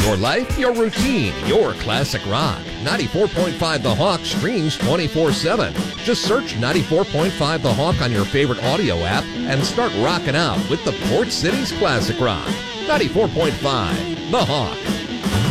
Your life, your routine, your classic rock. 94.5 The Hawk streams 24/7. Just search 94.5 The Hawk on your favorite audio app and start rocking out with the Port City's classic rock. 94.5 The Hawk.